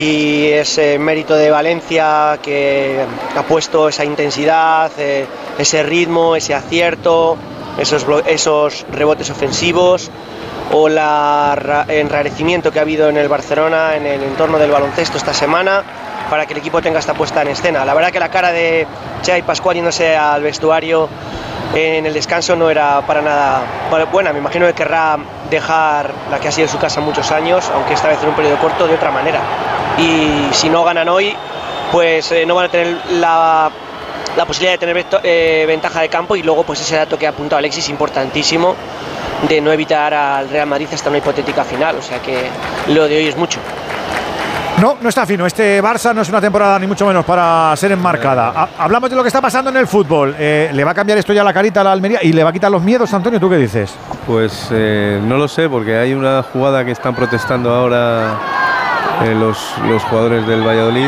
Y es mérito de Valencia, que ha puesto esa intensidad, ese ritmo, ese acierto, esos rebotes ofensivos, o el enrarecimiento que ha habido en el Barcelona, en el entorno del baloncesto esta semana, para que el equipo tenga esta puesta en escena. La verdad que la cara de Xavi Pascual yéndose al vestuario en el descanso no era para nada buena. Me imagino que querrá dejar la que ha sido su casa muchos años, aunque esta vez en un periodo corto, de otra manera. Y si no ganan hoy, pues no van a tener la posibilidad de tener ventaja de campo, y luego pues ese dato que ha apuntado Alexis, importantísimo, de no evitar al Real Madrid hasta una hipotética final. O sea que lo de hoy es mucho. No está fino. Este Barça no es una temporada ni mucho menos para ser enmarcada. Hablamos de lo que está pasando en el fútbol. ¿Le va a cambiar esto ya la carita a la Almería y le va a quitar los miedos, Antonio? ¿Tú qué dices? Pues no lo sé, porque hay una jugada que están protestando ahora los jugadores del Valladolid.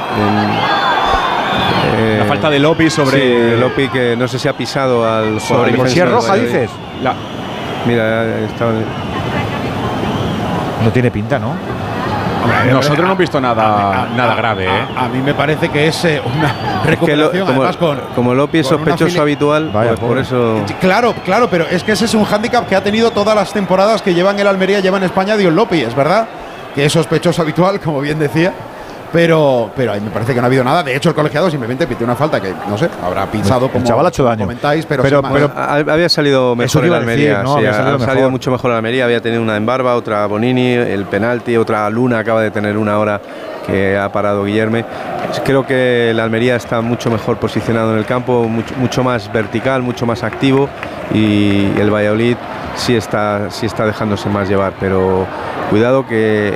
La falta de Lopi sobre… Sí, Lopi, que no sé si ha pisado al jugador. ¿Por si es roja, dices? Mira, estaba… No tiene pinta, ¿no? Nosotros no hemos visto nada grave. A mí me parece que es una recuperación, además como Lopi es sospechoso habitual, pues por eso… Claro, pero es que ese es un hándicap que ha tenido todas las temporadas que lleva en el Almería, lleva en España Dion Lopi, es verdad que es sospechoso habitual, como bien decía, pero ahí me parece que no ha habido nada. De hecho, el colegiado simplemente pitió una falta que, no sé, habrá pisado, como el chaval ha hecho daño. Comentáis, pero había salido mejor en la Almería. Decir, ¿no? Ha salido mucho mejor en la Almería. Había tenido una en Barba, otra Bonini, el penalti, otra Luna, acaba de tener una ahora que ha parado Guillerme. Creo que la Almería está mucho mejor posicionado en el campo, mucho más vertical, mucho más activo, y el Valladolid sí está dejándose más llevar, pero cuidado que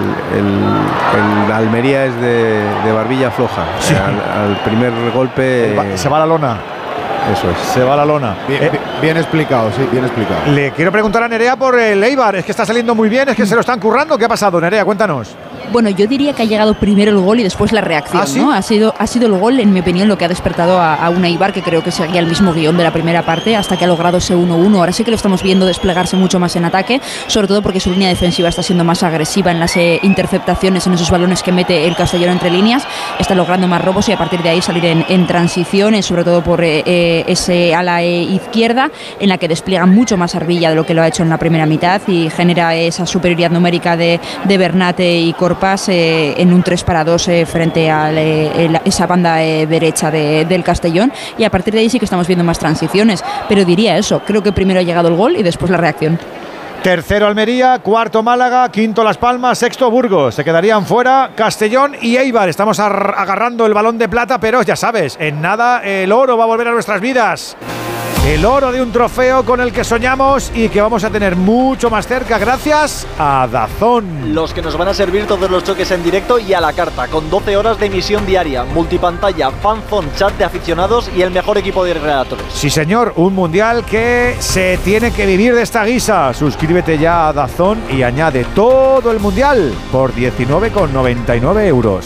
el Almería es de barbilla floja. Sí. Al primer golpe se va a la lona. Eso es. Se va a la lona. Bien explicado, sí, bien explicado. Le quiero preguntar a Nerea por el Eibar. Es que está saliendo muy bien, es que se lo están currando. ¿Qué ha pasado, Nerea? Cuéntanos. Bueno, yo diría que ha llegado primero el gol y después la reacción, ¿sí? ¿no? Ha sido el gol, en mi opinión, lo que ha despertado a un Eibar que creo que seguía el mismo guión de la primera parte hasta que ha logrado ese 1-1. Ahora sí que lo estamos viendo desplegarse mucho más en ataque, sobre todo porque su línea defensiva está siendo más agresiva en las interceptaciones, en esos balones que mete el Castellón entre líneas. Está logrando más robos y a partir de ahí salir en transiciones, sobre todo por ese ala izquierda, en la que despliega mucho más Arbilla de lo que lo ha hecho en la primera mitad y genera esa superioridad numérica de Bernate y Corpas en un 3-2 frente a esa banda derecha del Castellón, y a partir de ahí sí que estamos viendo más transiciones, pero diría eso, creo que primero ha llegado el gol y después la reacción. Tercero Almería, cuarto Málaga, quinto Las Palmas, sexto Burgos. Se quedarían fuera Castellón y Eibar. Estamos agarrando el balón de plata, pero ya sabes, en nada el oro va a volver a nuestras vidas. El oro de un trofeo con el que soñamos y que vamos a tener mucho más cerca gracias a DAZN. Los que nos van a servir todos los choques en directo y a la carta, con 12 horas de emisión diaria, multipantalla, fanzone, chat de aficionados y el mejor equipo de redactores. Sí señor, un mundial que se tiene que vivir de esta guisa. Suscríbete ya a DAZN y añade todo el mundial por 19,99 €.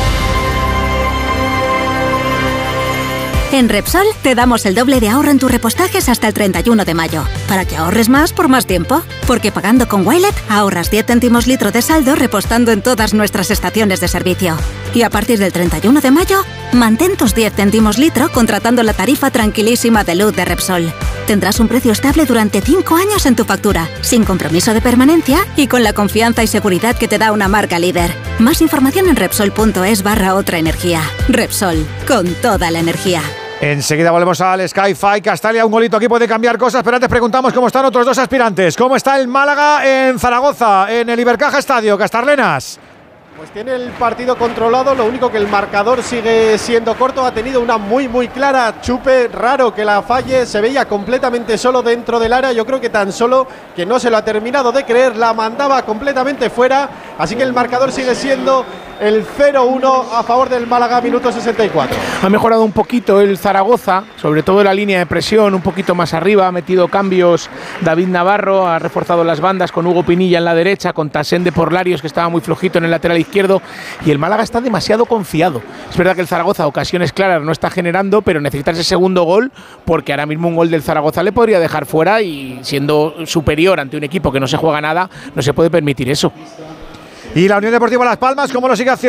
En Repsol te damos el doble de ahorro en tus repostajes hasta el 31 de mayo, para que ahorres más por más tiempo. Porque pagando con Wilet ahorras 10 céntimos litro de saldo repostando en todas nuestras estaciones de servicio. Y a partir del 31 de mayo, mantén tus 10 céntimos litro contratando la tarifa tranquilísima de luz de Repsol. Tendrás un precio estable durante 5 años en tu factura, sin compromiso de permanencia y con la confianza y seguridad que te da una marca líder. Más información en Repsol.es/otra energía. Repsol, con toda la energía. Enseguida volvemos al Sky-Fi. Castalia, un golito aquí puede cambiar cosas, pero antes preguntamos cómo están otros dos aspirantes. ¿Cómo está el Málaga en Zaragoza, en el Ibercaja Estadio? Castarlenas. Pues tiene el partido controlado, lo único que el marcador sigue siendo corto. Ha tenido una muy clara Chupe, raro que la falle, se veía completamente solo dentro del área. Yo creo que tan solo que no se lo ha terminado de creer, la mandaba completamente fuera. Así que el marcador sigue siendo el 0-1 a favor del Málaga, minuto 64. Ha mejorado un poquito el Zaragoza, sobre todo en la línea de presión, un poquito más arriba, ha metido cambios David Navarro, ha reforzado las bandas con Hugo Pinilla en la derecha, con Tassén de Porlarios, que estaba muy flojito en el lateral izquierdo, y el Málaga está demasiado confiado. Es verdad que el Zaragoza ocasiones claras no está generando, pero necesita ese segundo gol, porque ahora mismo un gol del Zaragoza le podría dejar fuera, y siendo superior ante un equipo que no se juega nada, no se puede permitir eso. Y la Unión Deportiva Las Palmas, ¿cómo lo sigue haciendo?